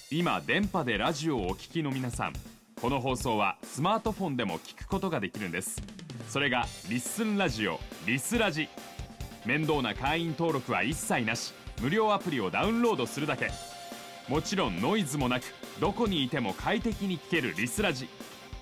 今電波でラジオをお聞きの皆さん、この放送はスマートフォンでも聞くことができるんです。それがリッスンラジオ、リスラジ。面倒な会員登録は一切なし、無料アプリをダウンロードするだけ。もちろんノイズもなく、どこにいても快適に聞けるリスラジ。